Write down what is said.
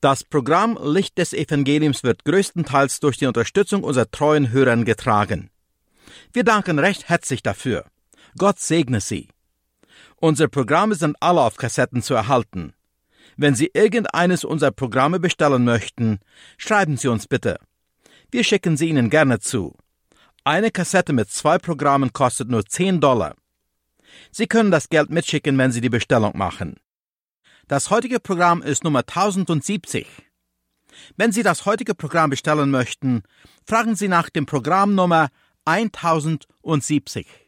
Das Programm Licht des Evangeliums wird größtenteils durch die Unterstützung unserer treuen Hörer getragen. Wir danken recht herzlich dafür. Gott segne Sie. Unsere Programme sind alle auf Kassetten zu erhalten. Wenn Sie irgendeines unserer Programme bestellen möchten, schreiben Sie uns bitte. Wir schicken sie Ihnen gerne zu. Eine Kassette mit 2 Programmen kostet nur $10. Sie können das Geld mitschicken, wenn Sie die Bestellung machen. Das heutige Programm ist Nummer 1070. Wenn Sie das heutige Programm bestellen möchten, fragen Sie nach dem Programmnummer 1070.